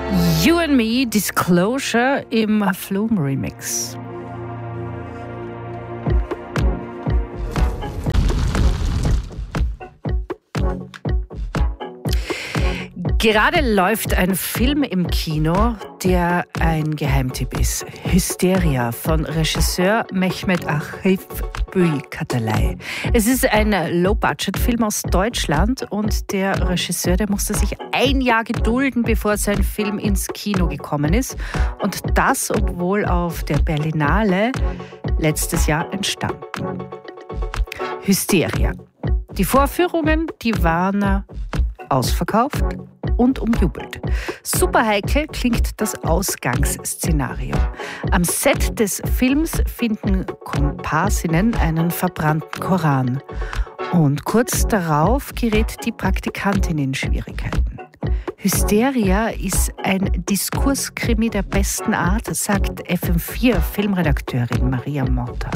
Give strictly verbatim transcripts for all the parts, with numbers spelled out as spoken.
You and Me, Disclosure im Flume Remix. Gerade läuft ein Film im Kino, der ein Geheimtipp ist. Hysteria von Regisseur Mehmet Akif Büyükatay. Es ist ein Low-Budget-Film aus Deutschland und der Regisseur, der musste sich ein Jahr gedulden, bevor sein Film ins Kino gekommen ist. Und das, obwohl auf der Berlinale letztes Jahr entstanden. Hysteria. Die Vorführungen, die waren ausverkauft und umjubelt. Super heikel klingt das Ausgangsszenario. Am Set des Films finden Komparsinnen einen verbrannten Koran. Und kurz darauf gerät die Praktikantin in Schwierigkeiten. Hysteria ist ein Diskurskrimi der besten Art, sagt F M vier Filmredakteurin Maria Motta.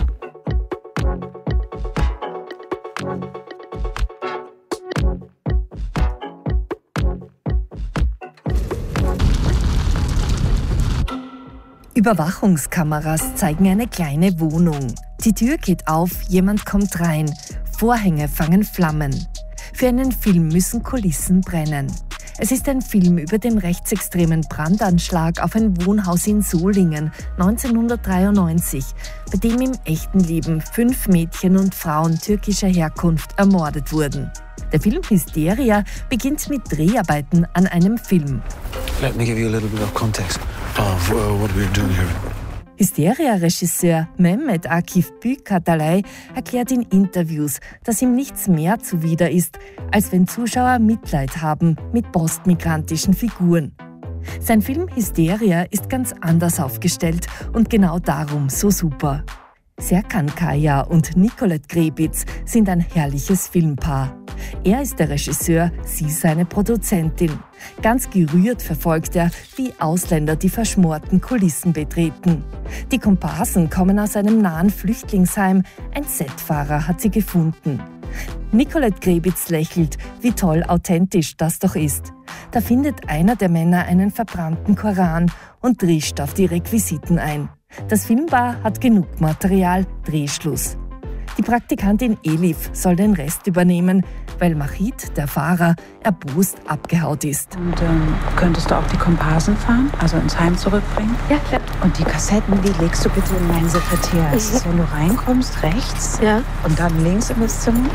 Überwachungskameras zeigen eine kleine Wohnung. Die Tür geht auf, jemand kommt rein. Vorhänge fangen Flammen. Für einen Film müssen Kulissen brennen. Es ist ein Film über den rechtsextremen Brandanschlag auf ein Wohnhaus in Solingen neunzehnhundertdreiundneunzig, bei dem im echten Leben fünf Mädchen und Frauen türkischer Herkunft ermordet wurden. Der Film Hysteria beginnt mit Dreharbeiten an einem Film. Let me give you a little bit of context of uh, what we're doing here. Hysteria-Regisseur Mehmet Akif Büyükatay erklärt in Interviews, dass ihm nichts mehr zuwider ist, als wenn Zuschauer Mitleid haben mit postmigrantischen Figuren. Sein Film Hysteria ist ganz anders aufgestellt und genau darum so super. Serkan Kaya und Nicolette Grebitz sind ein herrliches Filmpaar. Er ist der Regisseur, sie seine Produzentin. Ganz gerührt verfolgt er, wie Ausländer die verschmorten Kulissen betreten. Die Komparsen kommen aus einem nahen Flüchtlingsheim. Ein Setfahrer hat sie gefunden. Nicolette Grebitz lächelt, wie toll authentisch das doch ist. Da findet einer der Männer einen verbrannten Koran und drischt auf die Requisiten ein. Das Filmbar hat genug Material, Drehschluss. Die Praktikantin Elif soll den Rest übernehmen, weil Machid, der Fahrer, erbost abgehaut ist. Und ähm, könntest du auch die Komparsen fahren, also ins Heim zurückbringen? Ja, klar. Und die Kassetten, die legst du bitte in meinen Sekretär. Das ist, wenn du reinkommst, rechts Ja. und dann links in das Zimmer,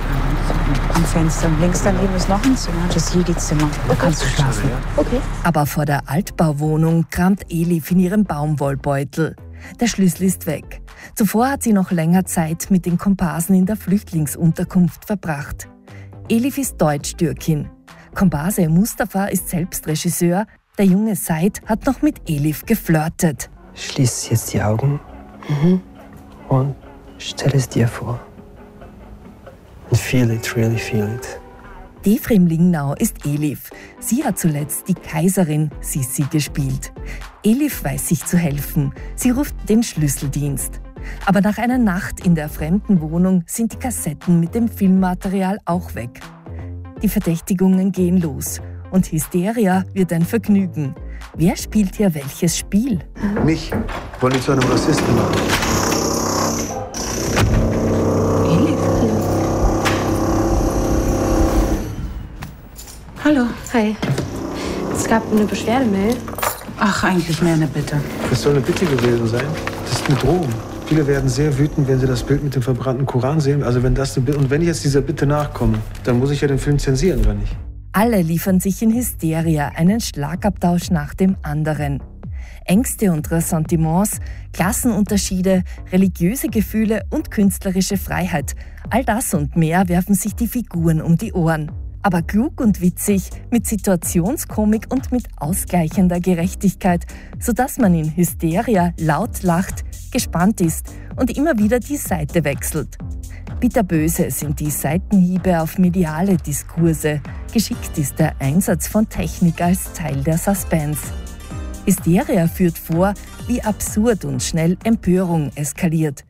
am Fenster. Und links daneben ist noch ein Zimmer, das Jedi-Zimmer. Da kannst du schlafen. Okay. Aber vor der Altbauwohnung kramt Elif in ihrem Baumwollbeutel. Der Schlüssel ist weg. Zuvor hat sie noch länger Zeit mit den Komparsen in der Flüchtlingsunterkunft verbracht. Elif ist Deutsch-Türkin. Komparse Mustafa ist selbst Regisseur. Der junge Said hat noch mit Elif geflirtet. Schließ jetzt die Augen mhm. und stell es dir vor. And feel it, really feel it. Defrim Lingnau ist Elif. Sie hat zuletzt die Kaiserin Sissi gespielt. Elif weiß sich zu helfen. Sie ruft den Schlüsseldienst. Aber nach einer Nacht in der fremden Wohnung sind die Kassetten mit dem Filmmaterial auch weg. Die Verdächtigungen gehen los und Hysteria wird ein Vergnügen. Wer spielt hier welches Spiel? Mich wollen die zu einem Rassisten machen. Elif? Hallo. Hi. Es gab eine Beschwerdemail. Ach, eigentlich mehr eine Bitte. Das soll eine Bitte gewesen sein. Das ist eine Drohung. Viele werden sehr wütend, wenn sie das Bild mit dem verbrannten Koran sehen. Also wenn das eine Bitte, und wenn ich jetzt dieser Bitte nachkomme, dann muss ich ja den Film zensieren, oder nicht? Alle liefern sich in Hysteria einen Schlagabtausch nach dem anderen. Ängste und Ressentiments, Klassenunterschiede, religiöse Gefühle und künstlerische Freiheit. All das und mehr werfen sich die Figuren um die Ohren. Aber klug und witzig, mit Situationskomik und mit ausgleichender Gerechtigkeit, sodass man in Hysteria laut lacht, gespannt ist und immer wieder die Seite wechselt. Bitterböse sind die Seitenhiebe auf mediale Diskurse. Geschickt ist der Einsatz von Technik als Teil der Suspense. Hysteria führt vor, wie absurd und schnell Empörung eskaliert.